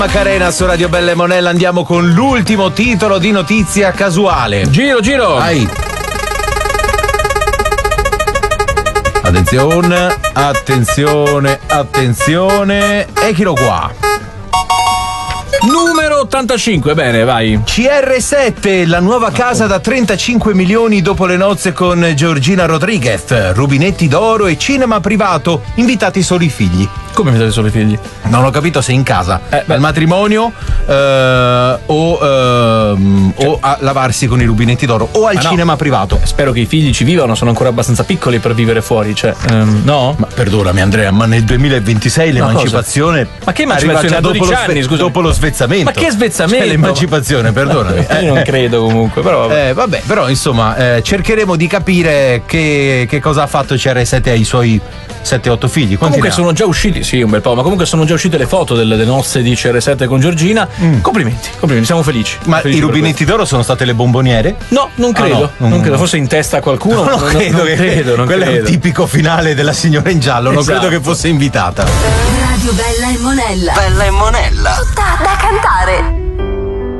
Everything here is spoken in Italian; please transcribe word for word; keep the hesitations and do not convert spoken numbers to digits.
Macarena su Radio Bella e Monella, andiamo con l'ultimo titolo di notizia casuale. Giro, giro. Vai. Attenzione, attenzione, attenzione. Echilo qua. Numero ottantacinque, bene, vai. C R sette, la nuova casa da trentacinque milioni dopo le nozze con Georgina Rodriguez. Rubinetti d'oro e cinema privato, invitati solo i figli. Come invitati solo i figli? Non ho capito se in casa, eh, al matrimonio eh, o, ehm, cioè, o a lavarsi con i rubinetti d'oro o al ah, cinema no. privato. Spero che i figli ci vivano, sono ancora abbastanza piccoli per vivere fuori, cioè, um, no? Ma perdonami Andrea, ma nel duemilaventisei l'emancipazione... No, ma che emancipazione? A dodici anni, scusa. Dopo lo svezzamento. Ma che svezzamento? Cioè, l'emancipazione, perdonami. eh. Io non credo comunque, però vabbè. Eh, vabbè, però insomma, eh, cercheremo di capire che, che cosa ha fatto C R sette ai suoi sette otto figli. Quanti comunque sono già usciti, sì, un bel po', ma comunque sono già uscite le foto delle, delle nozze di C R sette con Giorgina. Mm. Complimenti, complimenti, siamo felici. Ma felici i rubinetti d'oro sono state le bomboniere? No, non credo. Ah, no. Non credo, forse in testa a qualcuno. No, non, credo non, che credo, non quello credo. È un tipico finale della signora in giallo, non esatto. credo che fosse invitata. Radio Bella e Monella. Bella e Monella. Tutta da cantare.